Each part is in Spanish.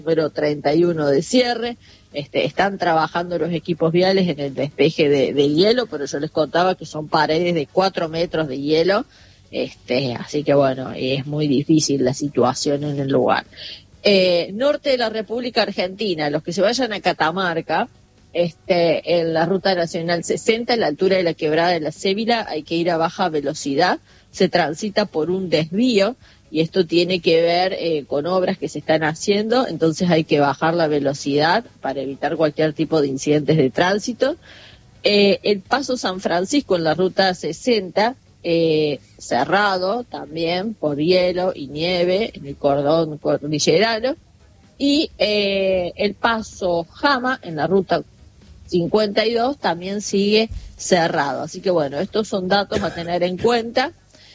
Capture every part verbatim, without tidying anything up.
número treinta y uno de cierre. Este, están trabajando los equipos viales en el despeje de, de hielo, pero yo les contaba que son paredes de cuatro metros de hielo, este, así que bueno, es muy difícil la situación en el lugar. Eh, norte de la República Argentina, los que se vayan a Catamarca, este, en la Ruta Nacional sesenta, a la altura de la Quebrada de la Cébila, hay que ir a baja velocidad, se transita por un desvío, y esto tiene que ver eh, con obras que se están haciendo, entonces hay que bajar la velocidad para evitar cualquier tipo de incidentes de tránsito. Eh, el Paso San Francisco en la Ruta sesenta, eh, cerrado también por hielo y nieve en el cordón cordillerano, y eh, el Paso Jama en la Ruta cincuenta y dos también sigue cerrado. Así que bueno, estos son datos a tener en cuenta.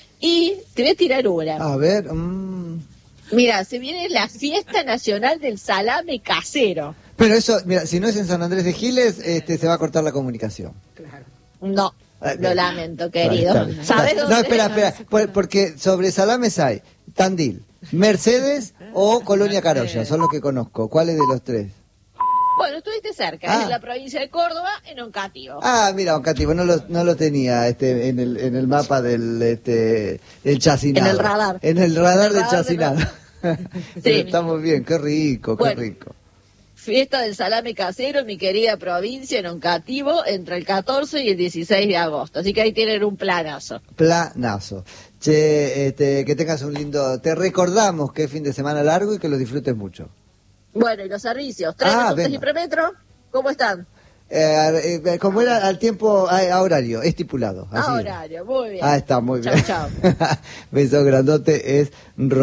Y te voy a tirar una. A ver. Um... Mira, se viene la fiesta nacional del salame casero. Pero eso, mira, si no es en San Andrés de Giles, este, se va a cortar la comunicación. Claro. No, eh, lo lamento, querido. Está bien. ¿Sabes dónde? No, espera, espera, por, porque sobre salames hay Tandil, Mercedes o Colonia Carolla, son los que conozco. ¿Cuáles de los tres? Bueno, estuviste cerca, Ah. en la provincia de Córdoba, en Oncativo. Ah, mira, Oncativo, no lo, no lo tenía este, en el en el mapa del este el chacinado. En el radar. En el radar En el del radar chacinado. de Sí. Estamos bien, qué rico, qué Bueno. rico. Fiesta del salame casero, mi querida provincia, en Oncativo, entre el catorce y el dieciséis de agosto. Así que ahí tienen un planazo. Planazo. Che, este, que tengas un lindo... Te recordamos que es fin de semana largo y que lo disfrutes mucho. Bueno, y los servicios, tren, Ah, autobuses venga. y premetro, ¿cómo están? Eh, eh, como era al tiempo, a, a horario, estipulado. Así. A horario, muy bien. Ah, está, muy Chau, bien. chau. Beso grandote, es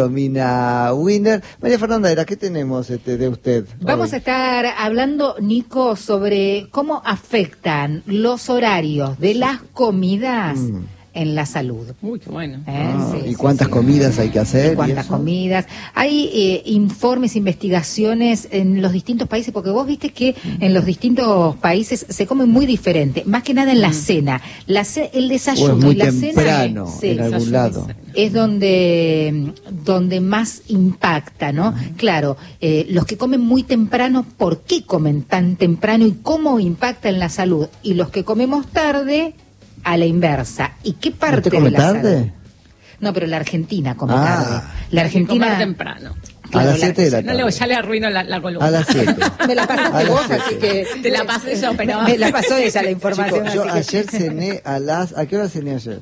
Romina Wiener. María Fernanda, ¿era qué tenemos este, de usted? Vamos hoy? a estar hablando, Nico, sobre cómo afectan los horarios de las comidas Mm. en la salud. Uy, qué bueno. ¿Eh? Ah, Sí, ¿y sí, cuántas sí. comidas hay que hacer? ¿Y cuántas y eso? comidas? Hay eh, informes, investigaciones en los distintos países, porque vos viste que en los distintos países se come muy diferente, más que nada en la cena. La ce- el O desayuno es muy y la temprano cena sí, en algún desayuno y lado. cena. es donde, donde más impacta, ¿no? Claro, eh, los que comen muy temprano, ¿por qué comen tan temprano y cómo impacta en la salud? Y los que comemos tarde, a la inversa. ¿Y qué parte ¿Usted come de la tarde? salud? No, pero la Argentina come Ah. tarde. La Hay que comer Argentina... temprano. A las la- siete de la No tarde. le, ya le arruino la, la columna. A las siete. Me la A pasaste las vos, siete. así que... Te la pasé yo, pero... Me la pasó ella la información. Chicos, yo así que- ayer cené a las... ¿A qué hora cené ayer?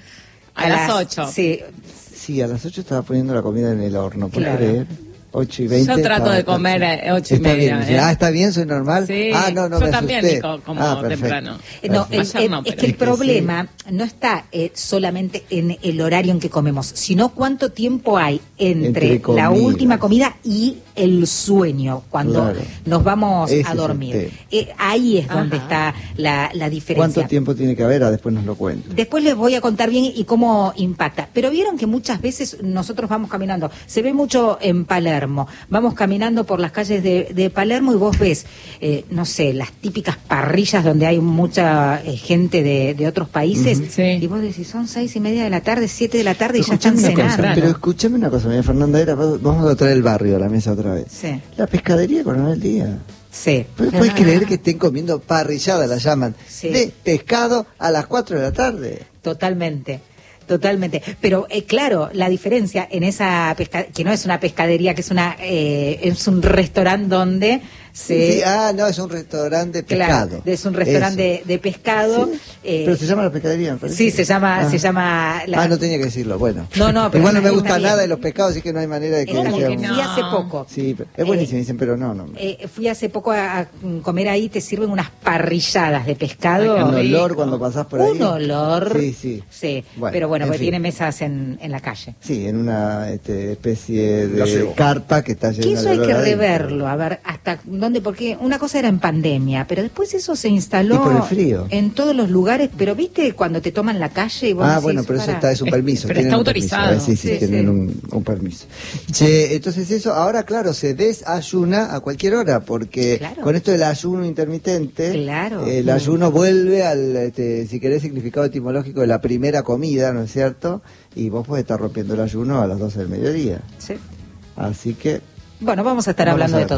A las ocho. Sí, Sí, a las ocho estaba poniendo la comida en el horno, ¿puedes Claro. creer? ocho y veinte. Yo trato estaba- de comer a ocho y Está media, bien. ¿eh? Ah, ¿está bien? ¿Soy normal? Sí, ah, no, no, yo me también, asusté. Nico, como Ah, perfecto. temprano. Eh, No, el- Ayer el- no, es pero- que el Es que problema no está eh, solamente en el horario en que comemos, sino cuánto tiempo hay entre, Entre la comidas. última comida y el sueño, cuando Claro. nos vamos Ese es a el dormir. tema. Eh, ahí es donde Ajá. está la, la diferencia. ¿Cuánto tiempo tiene que haber? Ah, después nos lo cuento. Después les voy a contar bien y cómo impacta. Pero vieron que muchas veces nosotros vamos caminando, se ve mucho en Palermo, vamos caminando por las calles de, de Palermo y vos ves, eh, no sé, las típicas parrillas donde hay mucha eh, gente de, de otros países, Ujú. Sí. y vos decís, son seis y media de la tarde, siete de la tarde y ya Escuchame están una cosa, cenando. pero escúchame una cosa, María Fernanda, era, vamos a traer el barrio a la mesa otra vez. Sí, La pescadería Coronel el día. sí. ¿Puedes Ah. creer que estén comiendo parrillada, la llaman, Sí. de pescado a las cuatro de la tarde? Totalmente, totalmente. Pero eh, claro, la diferencia en esa pesca que no es una pescadería, que es una eh, es un restaurante donde se Sí, ah, no, es un restaurante de pescado. claro, es un restaurante Eso. de, de pescado. Sí, eh, pero se llama la pescadería, me parece. sí, se llama, Ah. se llama. la- Ah, no tenía que decirlo, bueno. No, no, pero igual no me es una gusta bien. nada de los pescados, así que no hay manera de que Está ¿Cómo sea bien, que un- fui no? hace poco. Sí, pero- es buenísimo, Eh, dicen, pero no, no. Eh, fui hace poco a, a comer ahí, te sirven unas parrilladas de pescado. Ay, un qué rico. olor cuando pasás por ahí. Un olor. Sí, sí. Sí, Bueno, pero bueno, en porque fin. tiene mesas en, en la calle. Sí, en una este, especie de carpa que está llena Que eso de hay que olor adentro. reverlo, a ver hasta dónde, porque una cosa era en pandemia, pero después eso se instaló Y por el frío. en todos los lugares, pero viste cuando te toman la calle y vos Ah, decís, bueno, pero eso "Pará". está, es un permiso. Pero tienen está un permiso, autorizado. eh, Sí, sí, Sí, tienen sí. Un, un permiso. Che, entonces eso, ahora claro, se desayuna a cualquier hora, porque Claro. con esto del ayuno intermitente, Claro. el Mm. ayuno vuelve al, este, si querés, significado etimológico de la primera comida, ¿no es cierto? Y vos podés estar rompiendo el ayuno a las doce del mediodía. Sí. Así que Bueno, vamos a estar Vamos hablando a de ver. todo.